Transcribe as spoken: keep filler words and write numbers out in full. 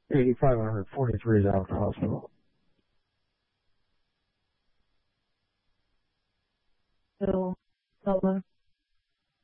eighty-five hundred forty-three is out of the hospital. So, Butler.